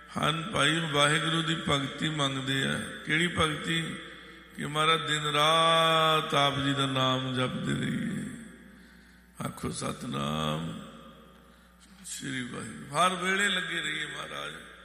ਹਨ ਭਾਈ ਵਾਹਿਗੁਰੂ ਦੀ ਭਗਤੀ ਮੰਗਦੇ ਆ। ਕਿਹੜੀ ਭਗਤੀ? ਕਿ ਮਹਾਰਾਜ ਦਿਨ ਰਾਤ ਆਪ ਜੀ ਦਾ ਨਾਮ ਜਪਦੇ ਰਹੀਏ। ਆਖੋ ਸਤਿਨਾਮ ਸ੍ਰੀ ਵਾਹਿਗੁਰੂ। ਹਰ ਵੇਲੇ ਲੱਗੇ ਰਹੀਏ ਮਹਾਰਾਜ।